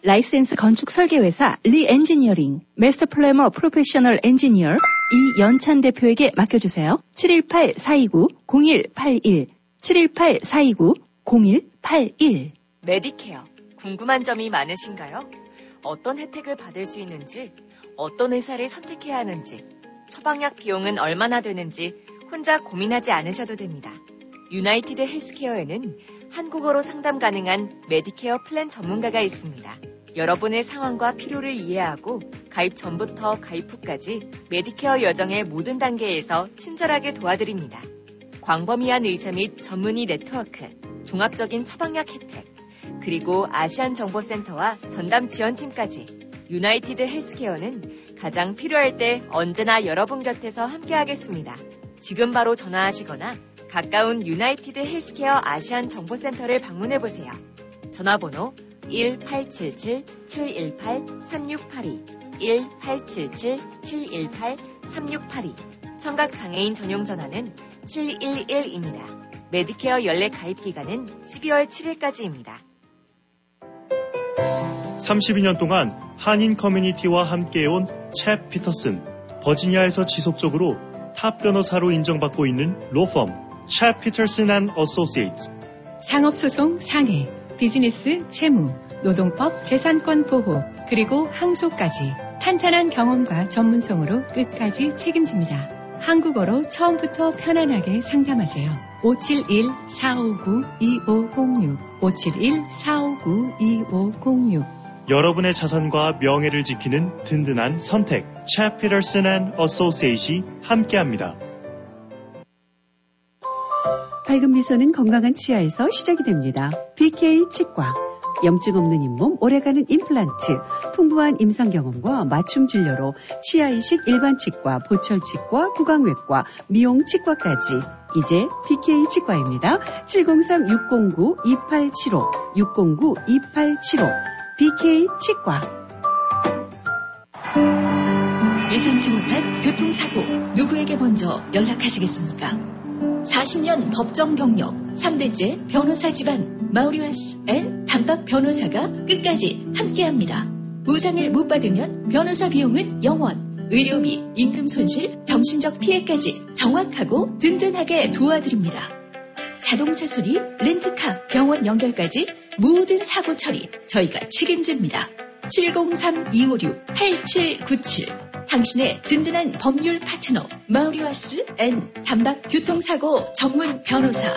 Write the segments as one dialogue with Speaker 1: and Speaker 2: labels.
Speaker 1: 라이센스 건축 설계회사 리엔지니어링, 마스터 플래머 프로페셔널 엔지니어 이연찬 대표에게 맡겨주세요. 718-429-0181 718-429-0181
Speaker 2: 메디케어, 궁금한 점이 많으신가요? 어떤 혜택을 받을 수 있는지, 어떤 의사를 선택해야 하는지, 처방약 비용은 얼마나 되는지 혼자 고민하지 않으셔도 됩니다. 유나이티드 헬스케어에는 한국어로 상담 가능한 메디케어 플랜 전문가가 있습니다. 여러분의 상황과 필요를 이해하고 가입 전부터 가입 후까지 메디케어 여정의 모든 단계에서 친절하게 도와드립니다. 광범위한 의사 및 전문의 네트워크, 종합적인 처방약 혜택, 그리고 아시안 정보센터와 전담 지원팀까지 유나이티드 헬스케어는 가장 필요할 때 언제나 여러분 곁에서 함께하겠습니다. 지금 바로 전화하시거나 가까운 유나이티드 헬스케어 아시안 정보센터를 방문해보세요. 전화번호 1877-718-3682 1877-718-3682 청각장애인 전용 전화는 711입니다. 메디케어 연례 가입 기간은 12월 7일까지입니다.
Speaker 3: 32년 동안 한인 커뮤니티와 함께해온 챕 피터슨, 버지니아에서 지속적으로 탑 변호사로 인정받고 있는 로펌 챕 피터슨 앤 어소시에이츠.
Speaker 4: 상업소송 상해, 비즈니스 채무, 노동법 재산권 보호, 그리고 항소까지 탄탄한 경험과 전문성으로 끝까지 책임집니다. 한국어로 처음부터 편안하게 상담하세요. 571-459-2506 571-459-2506
Speaker 3: 여러분의 자산과 명예를 지키는 든든한 선택 챕 피터슨 앤 어소시에이츠이 함께합니다.
Speaker 5: 밝은 미소는 건강한 치아에서 시작이 됩니다. BK 치과. 염증 없는 잇몸, 오래가는 임플란트, 풍부한 임상 경험과 맞춤 진료로 치아 이식 일반 치과, 보철 치과, 구강외과, 미용 치과까지. 이제 BK 치과입니다. 703-609-2875 609-2875 BK 치과.
Speaker 6: 예상치 못한 교통사고, 누구에게 먼저 연락하시겠습니까? 40년 법정 경력, 3대째 변호사 집안 마우리와스 앤 단박 변호사가 끝까지 함께합니다. 보상을 못 받으면 변호사 비용은 0원, 의료비, 임금 손실, 정신적 피해까지 정확하고 든든하게 도와드립니다. 자동차 수리, 렌트카, 병원 연결까지 모든 사고 처리 저희가 책임집니다. 703-256-8797 당신의 든든한 법률 파트너 마우리와스 앤 단박 교통사고 전문 변호사.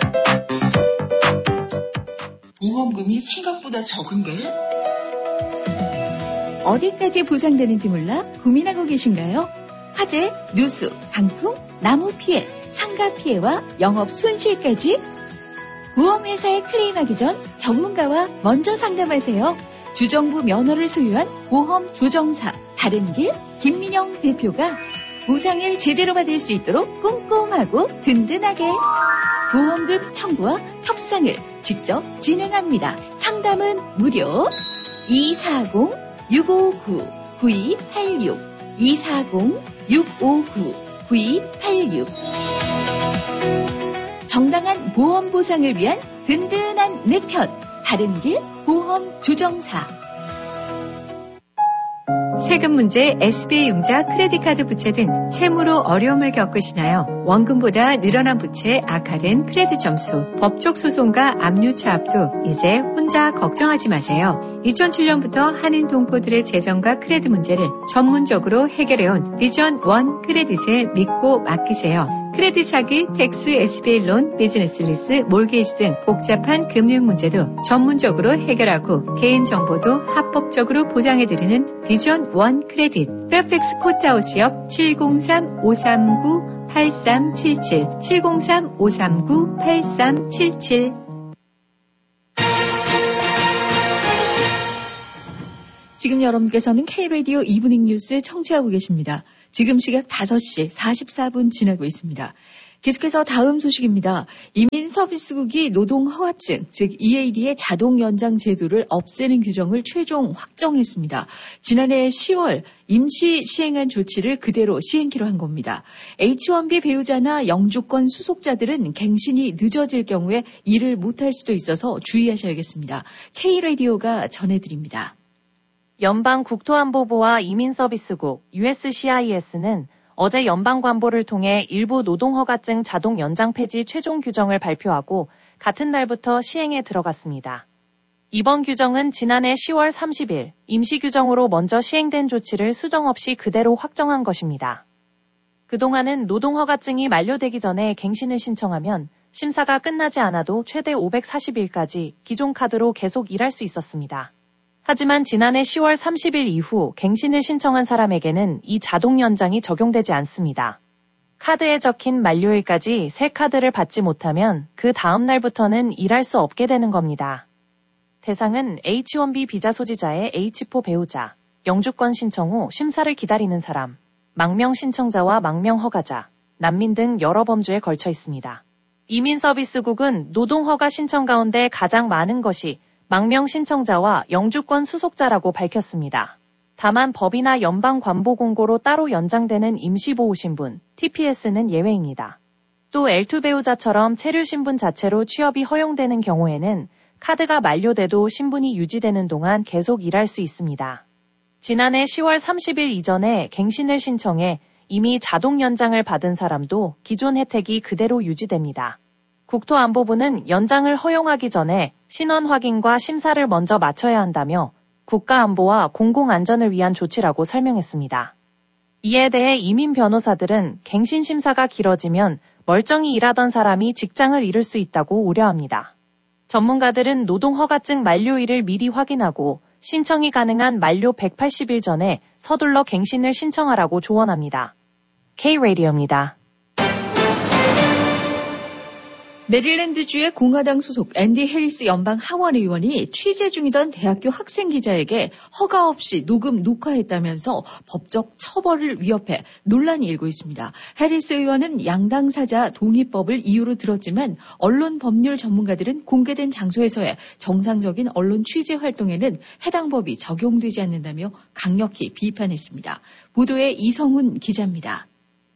Speaker 7: 보험금이 생각보다 적은데?
Speaker 6: 어디까지 보상되는지 몰라 고민하고 계신가요? 화재, 누수, 강풍, 나무 피해, 상가 피해와 영업 손실까지? 보험회사에 클레임하기 전 전문가와 먼저 상담하세요. 주정부 면허를 소유한 보험 조정사 바른길 김민영 대표가 보상을 제대로 받을 수 있도록 꼼꼼하고 든든하게 보험금 청구와 협상을 직접 진행합니다. 상담은 무료. 240-659-9286 240-659-9286 정당한 보험 보상을 위한 든든한 내 편 바른길 보험 조정사.
Speaker 4: 세금 문제, SBA 융자, 크레딧카드 부채 등 채무로 어려움을 겪으시나요? 원금보다 늘어난 부채, 악화된 크레딧 점수, 법적 소송과 압류 차압도 이제 혼자 걱정하지 마세요. 2007년부터 한인 동포들의 재정과 크레딧 문제를 전문적으로 해결해온 비전 원 크레딧에 믿고 맡기세요. 크레딧 사기, 텍스, SBA 론, 비즈니스 리스, 몰게이지 등 복잡한 금융 문제도 전문적으로 해결하고 개인정보도 합법적으로 보장해드리는 비전 원 크레딧. 페어팩스 코트하우스 옆 703-539-8377 703-539-8377.
Speaker 6: 지금 여러분께서는 K-라디오 이브닝 뉴스 청취하고 계십니다. 지금 시각 5시 44분 지나고 있습니다. 계속해서 다음 소식입니다. 이민서비스국이 노동허가증, 즉 EAD의 자동 연장 제도를 없애는 규정을 최종 확정했습니다. 지난해 10월 임시 시행한 조치를 그대로 시행키로 한 겁니다. H-1B 배우자나 영주권 수속자들은 갱신이 늦어질 경우에 일을 못할 수도 있어서 주의하셔야겠습니다. K-라디오가 전해드립니다.
Speaker 8: 연방국토안보부와 이민서비스국 USCIS는 어제 연방관보를 통해 일부 노동허가증 자동 연장 폐지 최종 규정을 발표하고 같은 날부터 시행에 들어갔습니다. 이번 규정은 지난해 10월 30일 임시규정으로 먼저 시행된 조치를 수정 없이 그대로 확정한 것입니다. 그동안은 노동허가증이 만료되기 전에 갱신을 신청하면 심사가 끝나지 않아도 최대 540일까지 기존 카드로 계속 일할 수 있었습니다. 하지만 지난해 10월 30일 이후 갱신을 신청한 사람에게는 이 자동 연장이 적용되지 않습니다. 카드에 적힌 만료일까지 새 카드를 받지 못하면 그 다음 날부터는 일할 수 없게 되는 겁니다. 대상은 H-1B 비자 소지자의 H-4 배우자, 영주권 신청 후 심사를 기다리는 사람, 망명 신청자와 망명 허가자, 난민 등 여러 범주에 걸쳐 있습니다. 이민서비스국은 노동허가 신청 가운데 가장 많은 것이 망명 신청자와 영주권 수속자라고 밝혔습니다. 다만 법이나 연방관보공고로 따로 연장되는 임시보호신분, TPS는 예외입니다. 또 L2 배우자처럼 체류신분 자체로 취업이 허용되는 경우에는 카드가 만료돼도 신분이 유지되는 동안 계속 일할 수 있습니다. 지난해 10월 30일 이전에 갱신을 신청해 이미 자동 연장을 받은 사람도 기존 혜택이 그대로 유지됩니다. 국토안보부는 연장을 허용하기 전에 신원 확인과 심사를 먼저 마쳐야 한다며 국가안보와 공공안전을 위한 조치라고 설명했습니다. 이에 대해 이민 변호사들은 갱신 심사가 길어지면 멀쩡히 일하던 사람이 직장을 잃을 수 있다고 우려합니다. 전문가들은 노동허가증 만료일을 미리 확인하고 신청이 가능한 만료 180일 전에 서둘러 갱신을 신청하라고 조언합니다. K-라디오입니다.
Speaker 6: 메릴랜드주의 공화당 소속 앤디 해리스 연방 하원 의원이 취재 중이던 대학교 학생 기자에게 허가 없이 녹화했다면서 법적 처벌을 위협해 논란이 일고 있습니다. 해리스 의원은 양당 사자 동의법을 이유로 들었지만 언론 법률 전문가들은 공개된 장소에서의 정상적인 언론 취재 활동에는 해당 법이 적용되지 않는다며 강력히 비판했습니다. 보도에 이성훈 기자입니다.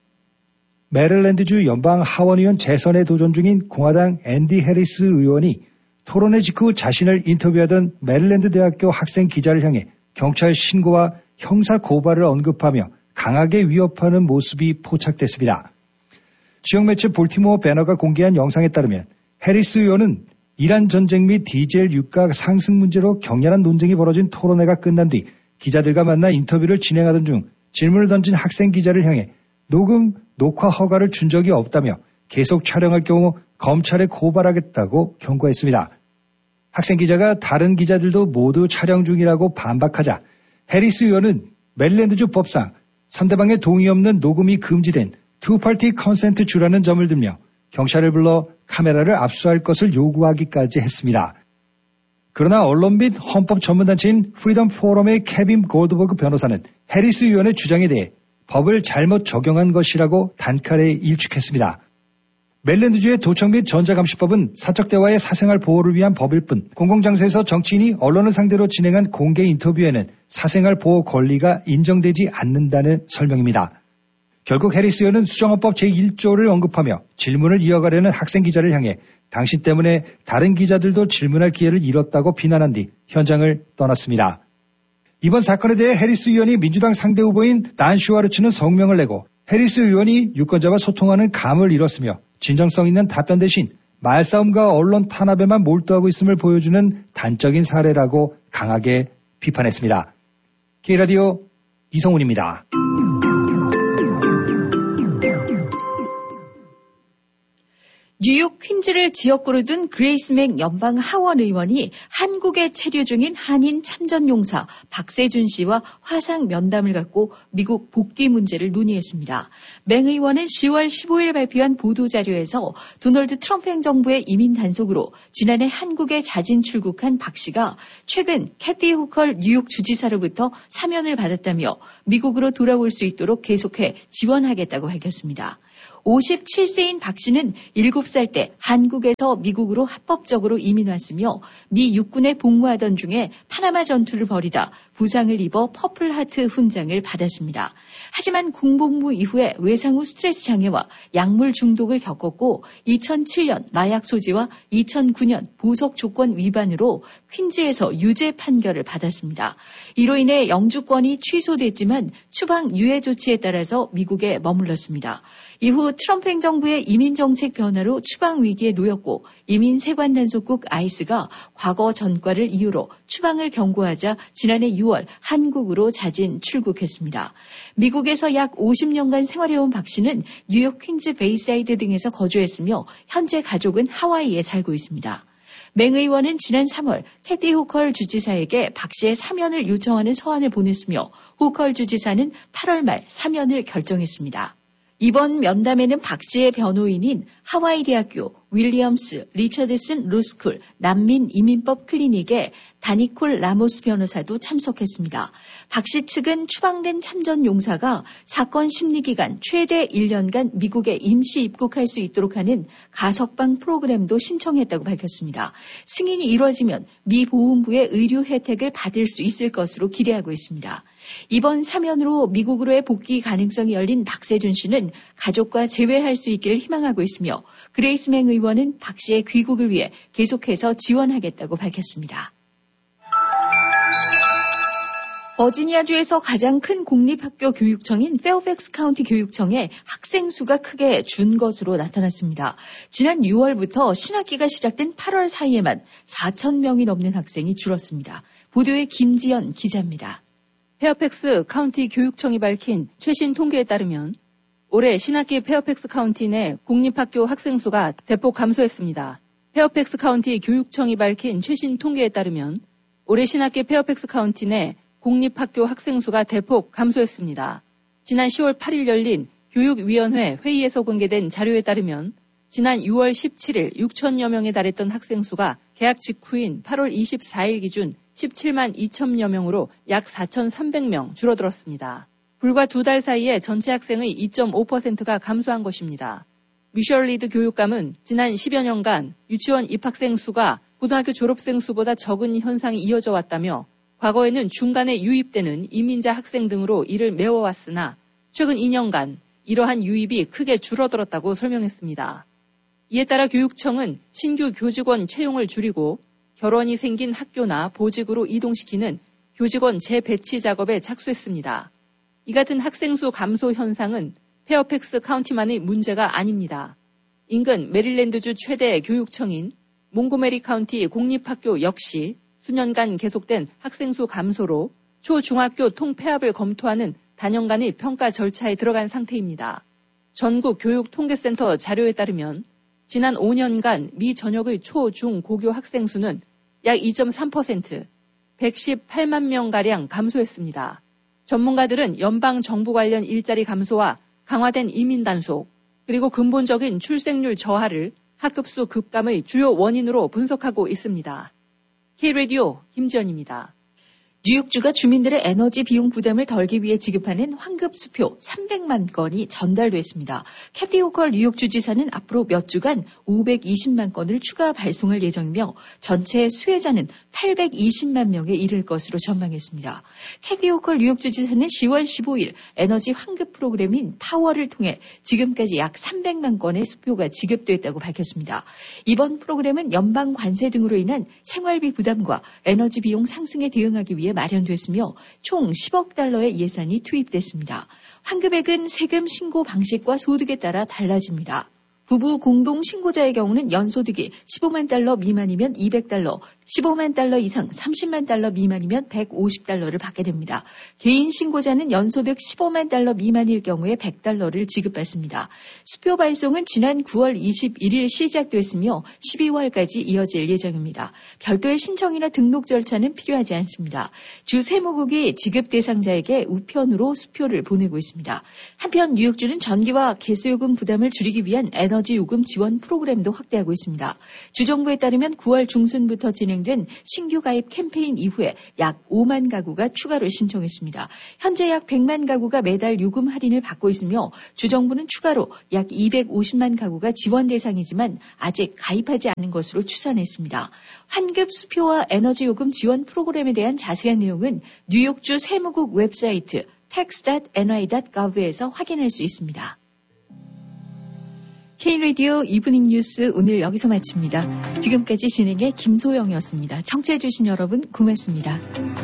Speaker 9: 메릴랜드주 연방 하원의원 재선에 도전 중인 공화당 앤디 해리스 의원이 토론회 직후 자신을 인터뷰하던 메릴랜드 대학교 학생 기자를 향해 경찰 신고와 형사 고발을 언급하며 강하게 위협하는 모습이 포착됐습니다. 지역 매체 볼티모어 배너가 공개한 영상에 따르면 해리스 의원은 이란 전쟁 및 디젤 유가 상승 문제로 격렬한 논쟁이 벌어진 토론회가 끝난 뒤 기자들과 만나 인터뷰를 진행하던 중 질문을 던진 학생 기자를 향해 녹화 허가를 준 적이 없다며 계속 촬영할 경우 검찰에 고발하겠다고 경고했습니다. 학생 기자가 다른 기자들도 모두 촬영 중이라고 반박하자 해리스 의원은 메릴랜드주 법상 상대방의 동의 없는 녹음이 금지된 투파티 컨센트 주라는 점을 들며 경찰을 불러 카메라를 압수할 것을 요구하기까지 했습니다. 그러나 언론 및 헌법 전문단체인 프리덤 포럼의 케빈 골드버그 변호사는 해리스 의원의 주장에 대해 법을 잘못 적용한 것이라고 단칼에 일축했습니다. 메릴랜드주의 도청 및 전자감시법은 사적 대화의 사생활 보호를 위한 법일 뿐 공공장소에서 정치인이 언론을 상대로 진행한 공개 인터뷰에는 사생활 보호 권리가 인정되지 않는다는 설명입니다. 결국 해리스 의원은 수정헌법 제1조를 언급하며 질문을 이어가려는 학생 기자를 향해 당신 때문에 다른 기자들도 질문할 기회를 잃었다고 비난한 뒤 현장을 떠났습니다. 이번 사건에 대해 해리스 의원이 민주당 상대 후보인 단 슈와르츠는 성명을 내고 해리스 의원이 유권자와 소통하는 감을 잃었으며 진정성 있는 답변 대신 말싸움과 언론 탄압에만 몰두하고 있음을 보여주는 단적인 사례라고 강하게 비판했습니다. K라디오 이성훈입니다.
Speaker 6: 뉴욕 퀸즈를 지역구로 둔 그레이스 맥 연방 하원 의원이 한국에 체류 중인 한인 참전용사 박세준 씨와 화상 면담을 갖고 미국 복귀 문제를 논의했습니다. 맥 의원은 10월 15일 발표한 보도자료에서 도널드 트럼프 행정부의 이민 단속으로 지난해 한국에 자진 출국한 박 씨가 최근 캐티 호컬 뉴욕 주지사로부터 사면을 받았다며 미국으로 돌아올 수 있도록 계속해 지원하겠다고 밝혔습니다. 57세인 박 씨는 7살 때 한국에서 미국으로 합법적으로 이민 왔으며 미 육군에 복무하던 중에 파나마 전투를 벌이다 부상을 입어 퍼플하트 훈장을 받았습니다. 하지만 군복무 이후에 외상 후 스트레스 장애와 약물 중독을 겪었고 2007년 마약 소지와 2009년 보석 조건 위반으로 퀸즈에서 유죄 판결을 받았습니다. 이로 인해 영주권이 취소됐지만 추방 유예 조치에 따라서 미국에 머물렀습니다. 이후 트럼프 행정부의 이민정책 변화로 추방 위기에 놓였고 이민 세관 단속국 ICE가 과거 전과를 이유로 추방을 경고하자 지난해 6월 한국으로 자진 출국했습니다. 미국에서 약 50년간 생활해온 박 씨는 뉴욕 퀸즈 베이사이드 등에서 거주했으며 현재 가족은 하와이에 살고 있습니다. 맹 의원은 지난 3월 캐티 호컬 주지사에게 박 씨의 사면을 요청하는 서한을 보냈으며 호컬 주지사는 8월 말 사면을 결정했습니다. 이번 면담에는 박 씨의 변호인인 하와이 대학교 윌리엄스 리처드슨 로스쿨 난민 이민법 클리닉의 다니콜 라모스 변호사도 참석했습니다. 박 씨 측은 추방된 참전 용사가 사건 심리기간 최대 1년간 미국에 임시 입국할 수 있도록 하는 가석방 프로그램도 신청했다고 밝혔습니다. 승인이 이루어지면 미 보훈부의 의료 혜택을 받을 수 있을 것으로 기대하고 있습니다. 이번 사면으로 미국으로의 복귀 가능성이 열린 박세준 씨는 가족과 재회할 수 있기를 희망하고 있으며 그레이스 맹 의원은 박 씨의 귀국을 위해 계속해서 지원하겠다고 밝혔습니다. 버지니아주에서 가장 큰 공립학교 교육청인 페어팩스 카운티 교육청에 학생 수가 크게 준 것으로 나타났습니다. 지난 6월부터 신학기가 시작된 8월 사이에만 4,000명이 넘는 학생이 줄었습니다. 보도에 김지연 기자입니다.
Speaker 1: 페어팩스 카운티 교육청이 밝힌 최신 통계에 따르면 올해 신학기 페어팩스 카운티 내 공립학교 학생 수가 대폭 감소했습니다. 페어팩스 카운티 교육청이 밝힌 최신 통계에 따르면 올해 신학기 페어팩스 카운티 내 공립학교 학생 수가 대폭 감소했습니다. 지난 10월 8일 열린 교육위원회 회의에서 공개된 자료에 따르면 지난 6월 17일 6천여 명에 달했던 학생 수가 개학 직후인 8월 24일 기준 17만 2천여 명으로 약 4,300명 줄어들었습니다. 불과 2달 사이에 전체 학생의 2.5%가 감소한 것입니다. 미셸 리드 교육감은 지난 10여 년간 유치원 입학생 수가 고등학교 졸업생 수보다 적은 현상이 이어져 왔다며 과거에는 중간에 유입되는 이민자 학생 등으로 이를 메워왔으나 최근 2년간 이러한 유입이 크게 줄어들었다고 설명했습니다. 이에 따라 교육청은 신규 교직원 채용을 줄이고 결원이 생긴 학교나 보직으로 이동시키는 교직원 재배치 작업에 착수했습니다. 이 같은 학생 수 감소 현상은 페어팩스 카운티만의 문제가 아닙니다. 인근 메릴랜드주 최대 교육청인 몽고메리 카운티 공립학교 역시 수년간 계속된 학생 수 감소로 초중학교 통폐합을 검토하는 단연간의 평가 절차에 들어간 상태입니다. 전국교육통계센터 자료에 따르면 지난 5년간 미 전역의 초, 중, 고교 학생 수는 약 2.3%, 118만 명가량 감소했습니다. 전문가들은 연방 정부 관련 일자리 감소와 강화된 이민 단속, 그리고 근본적인 출생률 저하를 학급수 급감의 주요 원인으로 분석하고 있습니다. K-라디오 김지연입니다.
Speaker 6: 뉴욕주가 주민들의 에너지 비용 부담을 덜기 위해 지급하는 환급수표 300만 건이 전달됐습니다. 캐티 호컬 뉴욕주지사는 앞으로 몇 주간 520만 건을 추가 발송할 예정이며 전체 수혜자는 820만 명에 이를 것으로 전망했습니다. 캐티 호컬 뉴욕주지사는 10월 15일 에너지 환급 프로그램인 파워를 통해 지금까지 약 300만 건의 수표가 지급됐다고 밝혔습니다. 이번 프로그램은 연방 관세 등으로 인한 생활비 부담과 에너지 비용 상승에 대응하기 위해 마련됐으며 총 10억 달러의 예산이 투입됐습니다. 환급액은 세금 신고 방식과 소득에 따라 달라집니다. 부부 공동 신고자의 경우는 연소득이 15만 달러 미만이면 200달러, 15만 달러 이상 30만 달러 미만이면 150달러를 받게 됩니다. 개인 신고자는 연소득 15만 달러 미만일 경우에 100달러를 지급받습니다. 수표 발송은 지난 9월 21일 시작됐으며 12월까지 이어질 예정입니다. 별도의 신청이나 등록 절차는 필요하지 않습니다. 주 세무국이 지급 대상자에게 우편으로 수표를 보내고 있습니다. 한편 뉴욕주는 전기와 가스요금 부담을 줄이기 위한 에너지 에너지 요금 지원 프로그램도 확대하고 있습니다. 주정부에 따르면 9월 중순부터 진행된 신규 가입 캠페인 이후에 약 5만 가구가 추가로 신청했습니다. 현재 약 100만 가구가 매달 요금 할인을 받고 있으며 주정부는 추가로 약 250만 가구가 지원 대상이지만 아직 가입하지 않은 것으로 추산했습니다. 환급 수표와 에너지 요금 지원 프로그램에 대한 자세한 내용은 뉴욕주 세무국 웹사이트 tax.ny.gov에서 확인할 수 있습니다. K-라디오 이브닝 뉴스 오늘 여기서 마칩니다. 지금까지 진행의 김소영이었습니다. 청취해주신 여러분 고맙습니다.